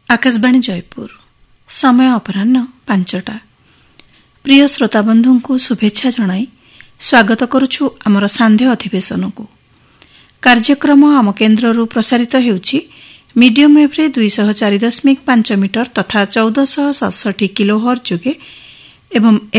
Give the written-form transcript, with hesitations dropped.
आकाशवाणी जयपुर समय अपराह्न 5टा। प्रिय श्रोताबंधु को शुभेच्छा जणाई स्वागत करुछु आमर सांध्य अधिवेशन को। कार्यक्रम आम केन्द्ररू प्रसारित हेउछि मीडियम वेव रे 204.5 मीटर तथा 1467 किलोहर्ट्ज जुगे एवं